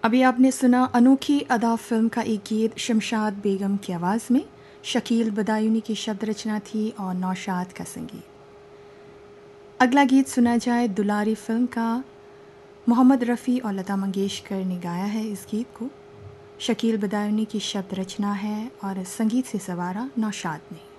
अभी आपने सुना अनोखी अदा फिल्म का एक गीत शमशाद बेगम की आवाज़ में। शकील बदायूनी की शब्द रचना थी और नौशाद का संगीत। अगला गीत सुना जाए दुलारी फिल्म का। मोहम्मद रफ़ी और लता मंगेशकर ने गाया है इस गीत को। शकील बदायूनी की शब्द रचना है और संगीत से सवारा नौशाद ने।